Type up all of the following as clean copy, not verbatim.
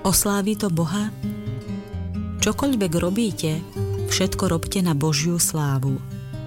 Oslávi to Boha? Čokoľvek robíte, všetko robte na Božiu slávu.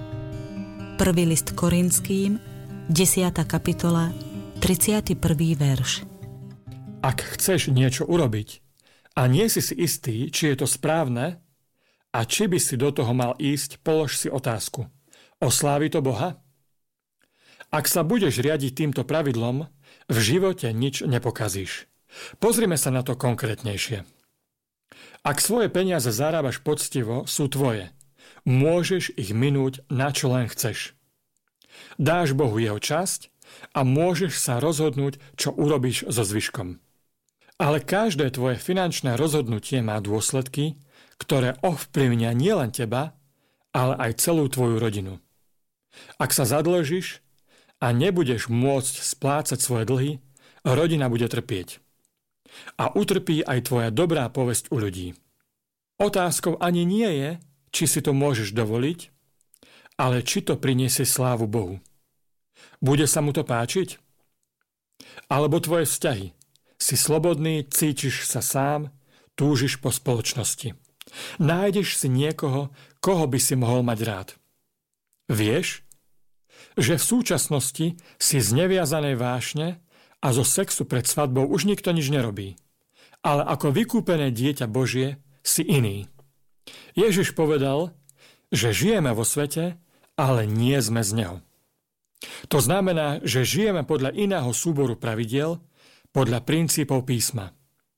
Prvý list Korinským, 10. kapitola, 31. verš. Ak chceš niečo urobiť a nie si istý, či je to správne a či by si do toho mal ísť, polož si otázku. Oslávi to Boha? Ak sa budeš riadiť týmto pravidlom, v živote nič nepokazíš. Pozrime sa na to konkrétnejšie. Ak svoje peniaze zarábaš poctivo, sú tvoje. Môžeš ich minúť na čo len chceš. Dáš Bohu jeho časť a môžeš sa rozhodnúť, čo urobíš so zvyškom. Ale každé tvoje finančné rozhodnutie má dôsledky, ktoré ovplyvnia nielen teba, ale aj celú tvoju rodinu. Ak sa zadlžíš a nebudeš môcť splácať svoje dlhy, rodina bude trpieť. A utrpí aj tvoja dobrá povesť u ľudí. Otázkou ani nie je, či si to môžeš dovoliť, ale či to priniesie slávu Bohu. Bude sa mu to páčiť? Alebo tvoje vzťahy? Si slobodný, cítiš sa sám, túžiš po spoločnosti. Nájdeš si niekoho, koho by si mohol mať rád. Vieš, že v súčasnosti si z neviazanej vášne a zo sexu pred svadbou už nikto nič nerobí. Ale ako vykúpené dieťa Božie si iný. Ježiš povedal, že žijeme vo svete, ale nie sme z neho. To znamená, že žijeme podľa iného súboru pravidiel, podľa princípov písma.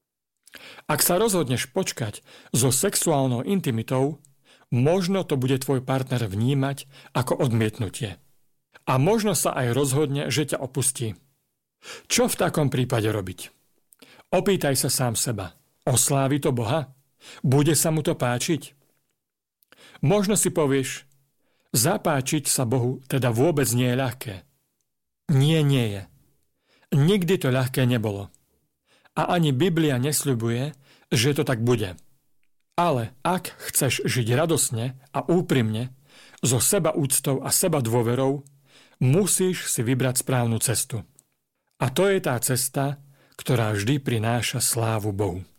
Ak sa rozhodneš počkať so sexuálnou intimitou, možno to bude tvoj partner vnímať ako odmietnutie. A možno sa aj rozhodne, že ťa opustí. Čo v takom prípade robiť? Opýtaj sa sám seba. Oslávi to Boha? Bude sa mu to páčiť? Možno si povieš, zapáčiť sa Bohu teda vôbec nie je ľahké. Nie je. Nikdy to ľahké nebolo. A ani Biblia nesľubuje, že to tak bude. Ale ak chceš žiť radosne a úprimne, so sebaúctou a sebadôverou, musíš si vybrať správnu cestu. A to je tá cesta, ktorá vždy prináša slávu Bohu.